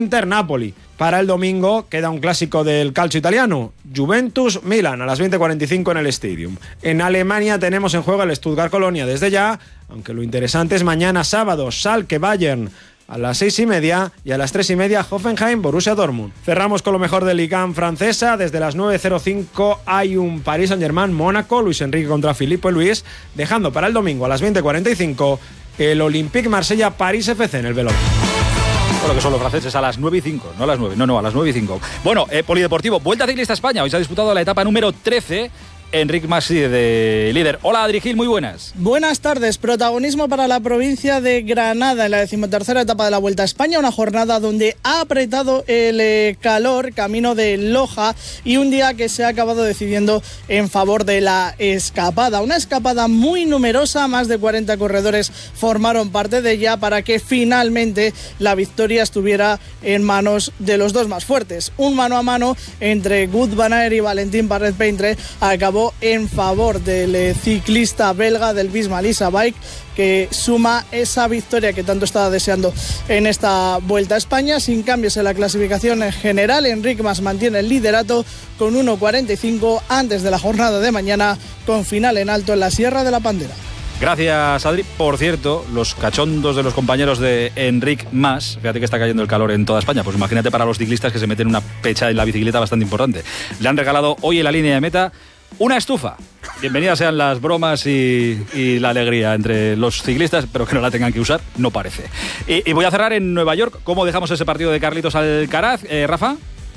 Inter-Napoli. Para el domingo queda un clásico del calcio italiano, Juventus-Milan, a las 20:45 en el Stadium. En Alemania tenemos en juego el Stuttgart-Colonia desde ya, aunque lo interesante es mañana sábado, Schalke-Bayern a las 6:30 y a las 3:30 Hoffenheim-Borussia Dortmund. Cerramos con lo mejor de Ligue 1 francesa. Desde las 9:05 hay un Paris Saint-Germain-Mónaco, Luis Enrique contra Philippe Luis, dejando para el domingo a las 20:45 el Olympique Marsella-París FC en el Velódromo. Bueno, que son los franceses a las 9:05, no a las 9, no, a las 9:05. Bueno, Polideportivo, Vuelta Ciclista España. Hoy se ha disputado la etapa número 13. Enric Mas de líder. Hola, Adri Gil, muy buenas. Buenas tardes. Protagonismo para la provincia de Granada en la 13ª etapa de la Vuelta a España, una jornada donde ha apretado el calor, camino de Loja, y un día que se ha acabado decidiendo en favor de la escapada. Una escapada muy numerosa, más de 40 corredores formaron parte de ella para que finalmente la victoria estuviera en manos de los dos más fuertes. Un mano a mano entre Wout van Aert y Valentín Bardet-Peintre acabó en favor del ciclista belga del Visma-Lease Bike, que suma esa victoria que tanto estaba deseando en esta Vuelta a España. Sin cambios en la clasificación en general, Enric Mas mantiene el liderato con 1:45 antes de la jornada de mañana, con final en alto en la Sierra de la Pandera. Gracias, Adri. Por cierto, los cachondos de los compañeros de Enric Mas, fíjate que está cayendo el calor en toda España, pues imagínate para los ciclistas que se meten una pecha en la bicicleta bastante importante. Le han regalado hoy en la línea de meta una estufa. Bienvenidas sean las bromas y la alegría entre los ciclistas, pero que no la tengan que usar, no parece. Y voy a cerrar en Nueva York. ¿Cómo dejamos ese partido de Carlitos Alcaraz, Rafa?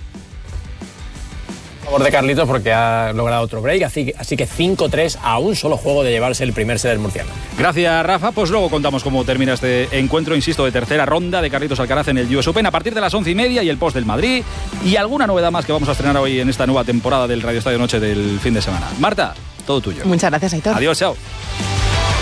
A favor de Carlitos porque ha logrado otro break, así que 5-3 a un solo juego de llevarse el primer set del murciano. Gracias, Rafa. Pues luego contamos cómo termina este encuentro, insisto, de tercera ronda de Carlitos Alcaraz en el US Open a partir de las 11:30 y el post del Madrid y alguna novedad más que vamos a estrenar hoy en esta nueva temporada del Radio Estadio Noche del fin de semana. Marta, todo tuyo. Muchas gracias, Aitor. Adiós, chao.